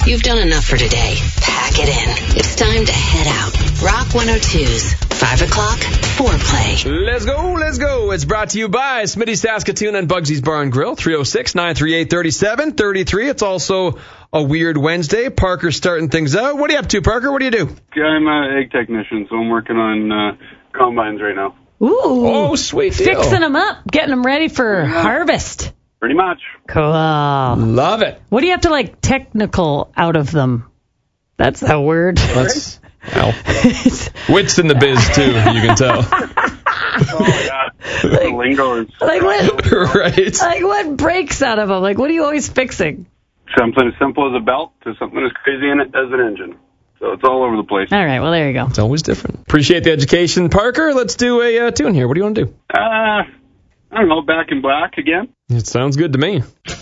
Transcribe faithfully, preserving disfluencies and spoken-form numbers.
You've done enough for today. Pack it in. It's time to head out. Rock one oh two's five o'clock foreplay. Let's go, let's go. It's brought to you by Smitty Saskatoon and Bugsy's Bar and Grill. three oh six, nine three eight, three seven three three. It's also a weird Wednesday. Parker's starting things out. What are you up to, Parker? What do you do? Yeah, I'm an egg technician, so I'm working on uh, combines right now. Ooh. Oh, sweet deal. Fixing them up, getting them ready for Yeah. harvest. Pretty much. Cool. Love it. What do you have to, like, technical out of them? That's a word. That's, well, wits in the biz, too, you can tell. Oh, yeah. The lingo is Like what? Right. Like what breaks out of them? Like what are you always fixing? something as simple as a belt to something as crazy in it as an engine. So it's all over the place. All right, well, there you go. It's always different. Appreciate the education, Parker. Let's do a uh, tune here. What do you want to do? Uh, I don't know, Back in Black again. It sounds good to me.